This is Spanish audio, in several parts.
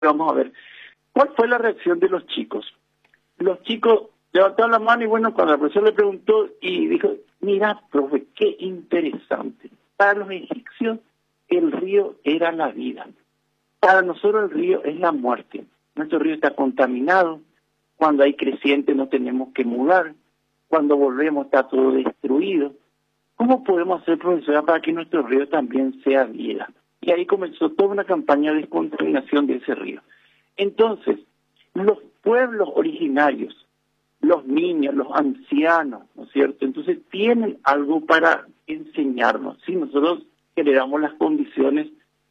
Vamos a ver, ¿cuál fue la reacción de los chicos? Los chicos levantaron la mano y bueno, cuando el profesor le preguntó y dijo, mira, profe, qué interesante. Para los egipcios el río era la vida. Para nosotros el río es la muerte. Nuestro río está contaminado. Cuando hay creciente nos tenemos que mudar. Cuando volvemos está todo destruido. ¿Cómo podemos hacer, profesora, para que nuestro río también sea vida? Y ahí comenzó toda una campaña de descontaminación de ese río. Entonces, los pueblos originarios, los niños, los ancianos, ¿no es cierto? Entonces tienen algo para enseñarnos. Si nosotros generamos las condiciones,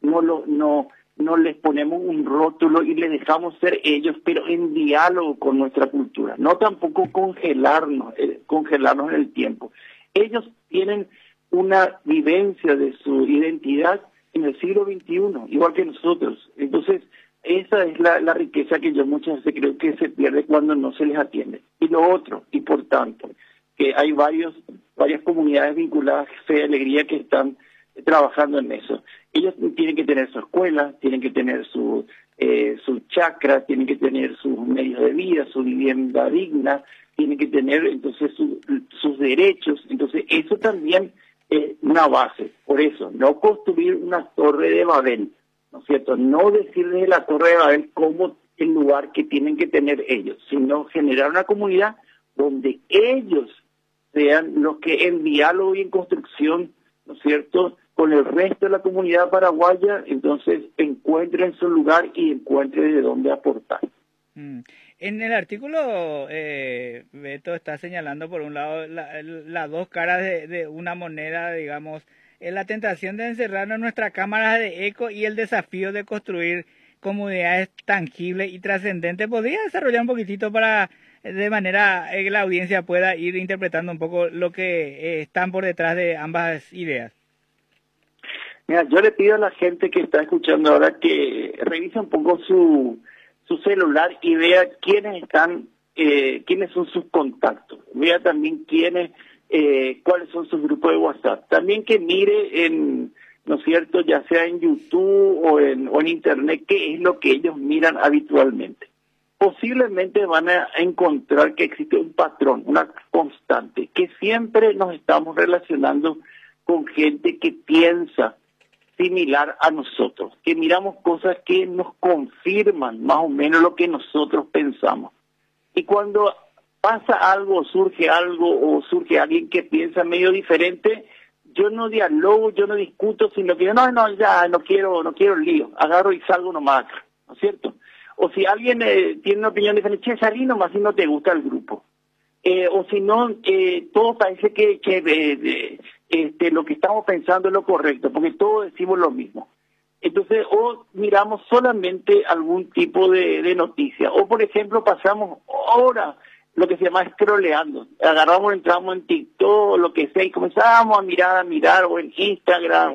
no les ponemos un rótulo y les dejamos ser ellos, pero en diálogo con nuestra cultura. No tampoco congelarnos en el tiempo. Ellos tienen una vivencia de su identidad en el siglo XXI, igual que nosotros. Entonces, esa es la riqueza que yo muchas veces creo que se pierde cuando no se les atiende. Y lo otro, y por tanto, que hay varias comunidades vinculadas a Fe y Alegría que están trabajando en eso. Ellos tienen que tener su escuela, tienen que tener su chacra, tienen que tener sus medios de vida, su vivienda digna, tienen que tener entonces sus derechos. Entonces eso también es una base. Por eso, no construir una torre de Babel, ¿no es cierto? No decir desde la torre de Babel cómo el lugar que tienen que tener ellos, sino generar una comunidad donde ellos sean los que en diálogo y en construcción, ¿no es cierto?, con el resto de la comunidad paraguaya, entonces encuentren su lugar y encuentren de dónde aportar. En el artículo, Beto está señalando por un lado las dos caras de una moneda, digamos, la tentación de encerrarnos en nuestras cámaras de eco y el desafío de construir comunidades tangibles y trascendentes. ¿Podría desarrollar un poquitito para, de manera que la audiencia pueda ir interpretando un poco lo que están por detrás de ambas ideas? Mira, yo le pido a la gente que está escuchando ahora que revise un poco su celular y vea quiénes son sus contactos. Vea también cuáles son sus grupos de WhatsApp. También que mire ¿no es cierto?, ya sea en YouTube o en Internet, qué es lo que ellos miran habitualmente. Posiblemente van a encontrar que existe un patrón, una constante, que siempre nos estamos relacionando con gente que piensa similar a nosotros, que miramos cosas que nos confirman más o menos lo que nosotros pensamos. Y cuando pasa algo, surge alguien que piensa medio diferente, yo no dialogo, yo no discuto, sino que no quiero lío, agarro y salgo nomás, ¿no es cierto? O si alguien tiene una opinión diferente, salí nomás si no te gusta el grupo. O si no, todo parece que lo que estamos pensando es lo correcto, porque todos decimos lo mismo. Entonces, o miramos solamente algún tipo de noticia, o por ejemplo pasamos horas, lo que se llama scrolleando, entramos en TikTok, lo que sea, y comenzamos a mirar, o en Instagram,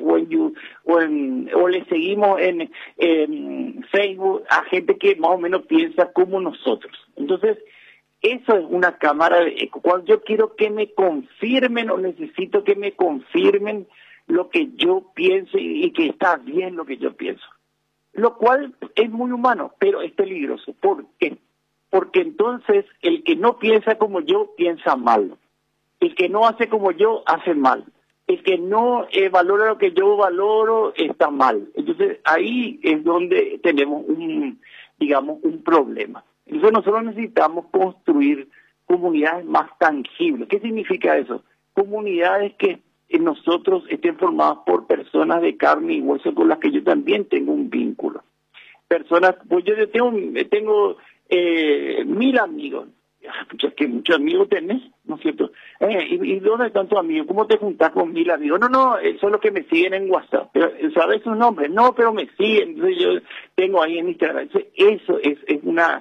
o le seguimos en Facebook a gente que más o menos piensa como nosotros. Entonces, eso es una cámara de eco. Cuando yo quiero que me confirmen o necesito que me confirmen lo que yo pienso y que está bien lo que yo pienso. Lo cual es muy humano, pero es peligroso. ¿Por qué? Porque entonces el que no piensa como yo piensa mal. El que no hace como yo hace mal. El que no valora lo que yo valoro está mal. Entonces ahí es donde tenemos un problema. Entonces nosotros necesitamos construir comunidades más tangibles. ¿Qué significa eso? Comunidades que nosotros estén formadas por personas de carne y hueso con las que yo también tengo un vínculo. Personas, pues yo tengo 1000 amigos. Pucha, que muchos amigos tenés, ¿no es cierto? ¿Y dónde están tus amigos? ¿Cómo te juntás con 1000 amigos? No, son los que me siguen en WhatsApp. Pero, ¿sabes sus nombres? No, pero me siguen. Entonces yo tengo ahí en Instagram. Entonces, eso es una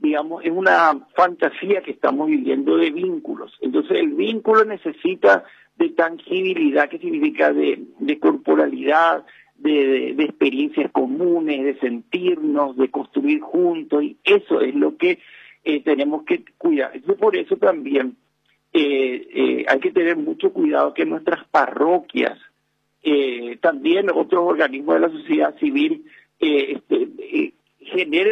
fantasía que estamos viviendo de vínculos. Entonces el vínculo necesita de tangibilidad, que significa de corporalidad, de experiencias comunes, de sentirnos, de construir juntos, y eso es lo que tenemos que cuidar. Entonces, por eso también hay que tener mucho cuidado que nuestras parroquias, también otros organismos de la sociedad civil, genere